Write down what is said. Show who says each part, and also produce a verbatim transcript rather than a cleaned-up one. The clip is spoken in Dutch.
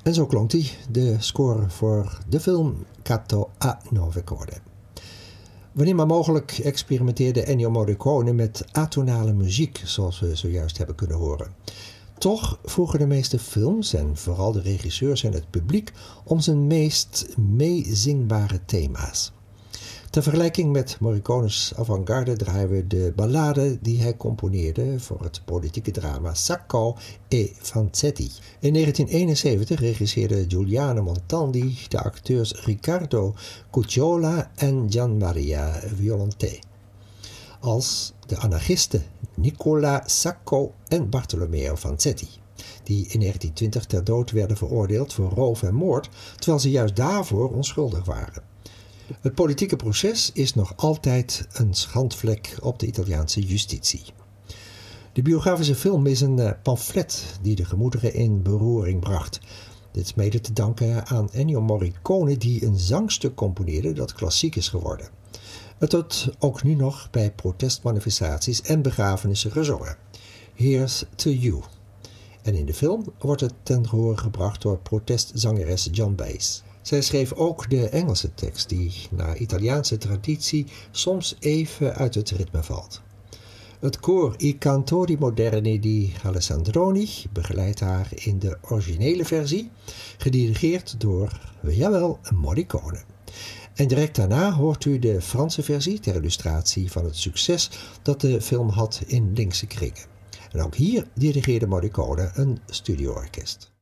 Speaker 1: En zo klonk die, de score voor de film Canto a Nove Corde. Wanneer maar mogelijk experimenteerde Ennio Morricone met atonale muziek, zoals we zojuist hebben kunnen horen. Toch vroegen de meeste films, en vooral de regisseurs en het publiek, om zijn meest meezingbare thema's. Ter vergelijking met Morricone's avant-garde draaien we de ballade die hij componeerde voor het politieke drama Sacco e Vanzetti. In negentien eenenzeventig regisseerde Giuliano Montandi de acteurs Riccardo Cucciola en Gianmaria Violante als de anarchisten Nicola Sacco en Bartolomeo Vanzetti, die in negentien twintig ter dood werden veroordeeld voor roof en moord, terwijl ze juist daarvoor onschuldig waren. Het politieke proces is nog altijd een schandvlek op de Italiaanse justitie. De biografische film is een pamflet die de gemoederen in beroering bracht. Dit is mede te danken aan Ennio Morricone, die een zangstuk componeerde dat klassiek is geworden. Het wordt ook nu nog bij protestmanifestaties en begrafenissen gezongen. Here's to you. En in de film wordt het ten gehore gebracht door protestzangeres Joan Baez. Zij schreef ook de Engelse tekst, die naar Italiaanse traditie soms even uit het ritme valt. Het koor I Cantori Moderni di Alessandroni begeleidt haar in de originele versie, gedirigeerd door, jawel, Morricone. En direct daarna hoort u de Franse versie ter illustratie van het succes dat de film had in linkse kringen. En ook hier dirigeerde Morricone een studioorkest.